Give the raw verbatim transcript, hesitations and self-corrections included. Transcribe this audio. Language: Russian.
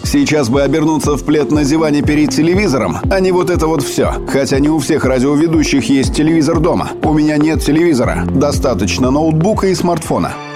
Сейчас бы обернуться в плед на диване перед телевизором, а не вот это вот все. Хотя не у всех радиоведущих есть телевизор дома. У меня нет телевизора. Достаточно ноутбука и смартфона.